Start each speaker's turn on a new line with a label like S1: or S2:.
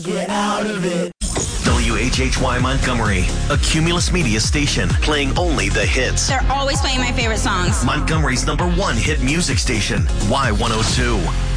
S1: get out of it.
S2: WHHY Montgomery, a Cumulus Media station, playing only the hits.
S3: They're always playing my favorite songs.
S2: Montgomery's #1 hit music station, Y102.